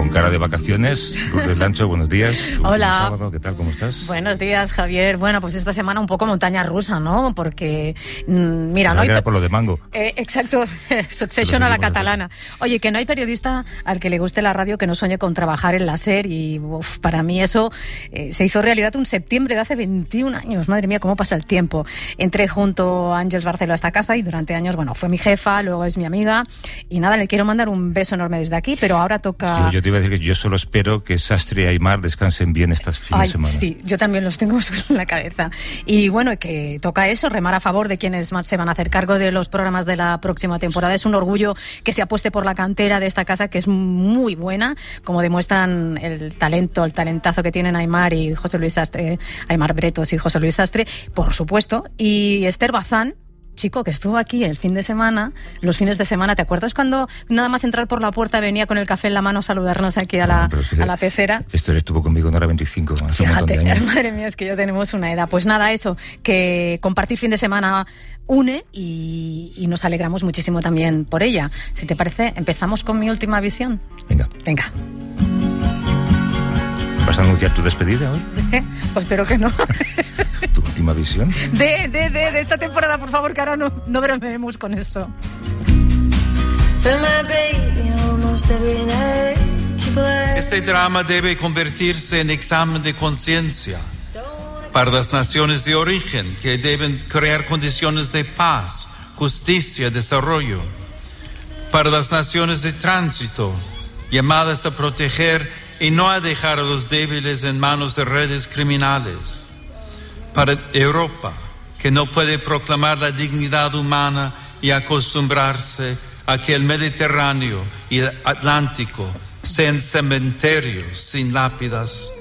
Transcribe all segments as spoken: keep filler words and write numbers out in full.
Con cara de vacaciones, Lourdes Lancho, buenos días. Hola. Sábado, ¿qué tal? ¿Cómo estás? Buenos días, Javier. Bueno, pues esta semana un poco montaña rusa, ¿no? Porque, mmm, mira, no hay... Era por lo de Mango. Eh, exacto, Succession a la catalana. Oye, que no hay periodista al que le guste la radio que no sueñe con trabajar en la SER y uf, para mí eso eh, se hizo realidad un septiembre de hace veintiún años. Madre mía, cómo pasa el tiempo. Entré junto a Ángeles Barceló a esta casa y durante años, bueno, fue mi jefa, luego es mi amiga y nada, le quiero mandar un beso enorme desde aquí, pero ahora toca... Sí, yo te iba a decir que yo solo espero que Sastre y Aymar descansen bien estas fines Ay, de semana. Sí, yo también los tengo en la cabeza. Y bueno, que toca eso, remar a favor de quienes se van a hacer cargo de los programas de la próxima temporada. Es un orgullo que se apueste por la cantera de esta casa, que es muy buena, como demuestran el talento, el talentazo que tienen Aymar y José Luis Sastre, Aymar Bretos y José Luis Sastre, por supuesto. Y Esther Bazán, chico, que estuvo aquí el fin de semana, los fines de semana, ¿te acuerdas cuando nada más entrar por la puerta venía con el café en la mano a saludarnos aquí a la, bueno, sí, a la pecera? Esto estuvo conmigo en hora veinticinco, hace Fíjate, un montón de años. Madre mía, es que ya tenemos una edad. Pues nada, eso, que compartir fin de semana une y, y nos alegramos muchísimo también por ella. Si te parece, empezamos con mi última visión. Venga. Venga. ¿Vas a anunciar tu despedida hoy? Pues espero que no. ¿Tu última visión? De, de, de, de esta temporada, por favor, que ahora no, no bromeemos con eso. Este drama debe convertirse en examen de conciencia para las naciones de origen, que deben crear condiciones de paz, justicia y desarrollo. Para las naciones de tránsito, llamadas a proteger y no a dejar a los débiles en manos de redes criminales. Para Europa, que no puede proclamar la dignidad humana y acostumbrarse a que el Mediterráneo y el Atlántico sean cementerios sin lápidas.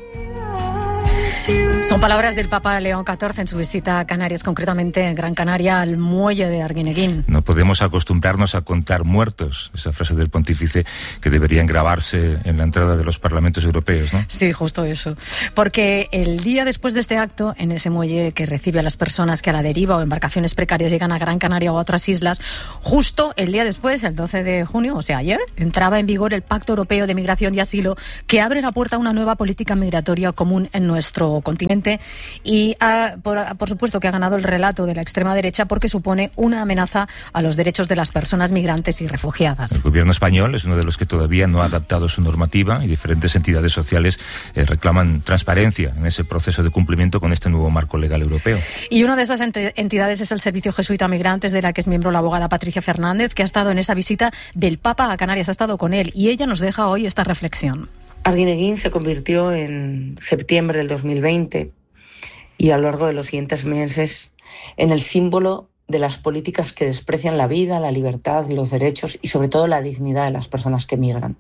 Son palabras del Papa León catorce en su visita a Canarias, concretamente en Gran Canaria, al muelle de Arguineguín. No podemos acostumbrarnos a contar muertos, esa frase del pontífice que deberían grabarse en la entrada de los parlamentos europeos, ¿no? Sí, justo eso. Porque el día después de este acto, en ese muelle que recibe a las personas que a la deriva o embarcaciones precarias llegan a Gran Canaria o a otras islas, justo el día después, el doce de junio, o sea, ayer, entraba en vigor el Pacto Europeo de Migración y Asilo, que abre la puerta a una nueva política migratoria común en nuestro continente y ha, por, por supuesto que ha ganado el relato de la extrema derecha porque supone una amenaza a los derechos de las personas migrantes y refugiadas. El gobierno español es uno de los que todavía no ha adaptado su normativa y diferentes entidades sociales eh, reclaman transparencia en ese proceso de cumplimiento con este nuevo marco legal europeo. Y una de esas ent- entidades es el Servicio Jesuita a Migrantes, de la que es miembro la abogada Patricia Fernández, que ha estado en esa visita del Papa a Canarias, ha estado con él y ella nos deja hoy esta reflexión. Arguineguín se convirtió en septiembre del dos mil veinte y a lo largo de los siguientes meses en el símbolo de las políticas que desprecian la vida, la libertad, los derechos y sobre todo la dignidad de las personas que migran.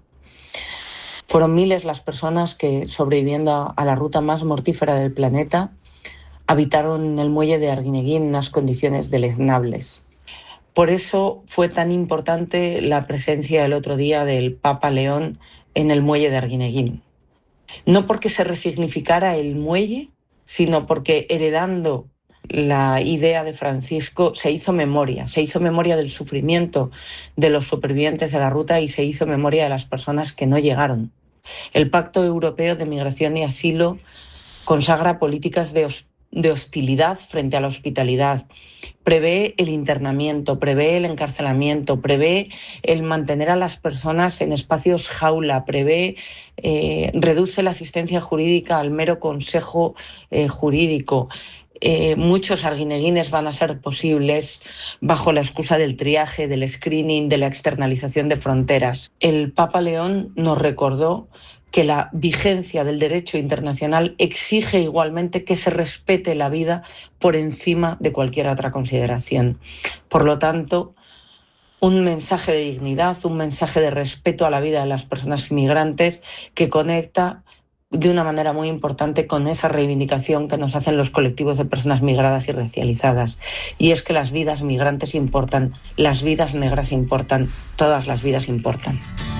Fueron miles las personas que, sobreviviendo a la ruta más mortífera del planeta, habitaron el muelle de Arguineguín en unas condiciones deleznables. Por eso fue tan importante la presencia el otro día del Papa León en el muelle de Arguineguín. No porque se resignificara el muelle, sino porque heredando la idea de Francisco se hizo memoria, se hizo memoria del sufrimiento de los supervivientes de la ruta y se hizo memoria de las personas que no llegaron. El Pacto Europeo de Migración y Asilo consagra políticas de hospitalidad de hostilidad frente a la hospitalidad, prevé el internamiento, prevé el encarcelamiento, prevé el mantener a las personas en espacios jaula, prevé, eh, reduce la asistencia jurídica al mero consejo eh, jurídico. Eh, muchos arguineguines van a ser posibles bajo la excusa del triaje, del screening, de la externalización de fronteras. El Papa León nos recordó que la vigencia del derecho internacional exige igualmente que se respete la vida por encima de cualquier otra consideración. Por lo tanto, un mensaje de dignidad, un mensaje de respeto a la vida de las personas inmigrantes que conecta de una manera muy importante con esa reivindicación que nos hacen los colectivos de personas migradas y racializadas. Y es que las vidas migrantes importan, las vidas negras importan, todas las vidas importan.